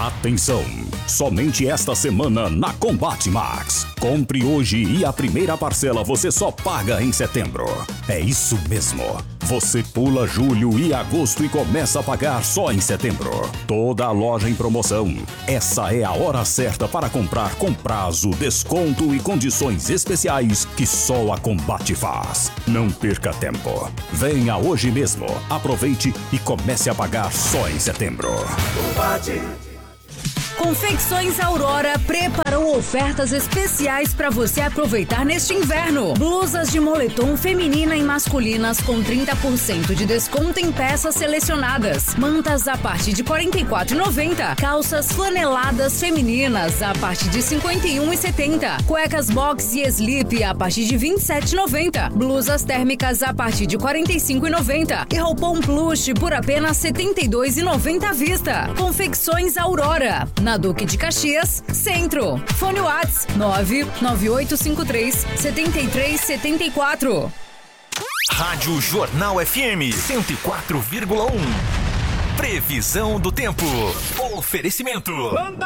Atenção! Somente esta semana na Combate Max. Compre hoje e a primeira parcela você só paga em setembro. É isso mesmo. Você pula julho e agosto e começa a pagar só em setembro. Toda a loja em promoção. Essa é a hora certa para comprar com prazo, desconto e condições especiais que só a Combate faz. Não perca tempo. Venha hoje mesmo. Aproveite e comece a pagar só em setembro. Combate. Confecções Aurora preparou ofertas especiais para você aproveitar neste inverno. Blusas de moletom feminina e masculinas com 30% de desconto em peças selecionadas. Mantas a partir de R$ 44,90. Calças flaneladas femininas a partir de R$ 51,70. Cuecas box e slip a partir de R$ 27,90. Blusas térmicas a partir de R$ 45,90. E roupão plush por apenas R$ 72,90 à vista. Confecções Aurora. Na Duque de Caxias, Centro. Fone Whats 99853-7374. Rádio Jornal FM 104,1. Previsão do tempo. Oferecimento.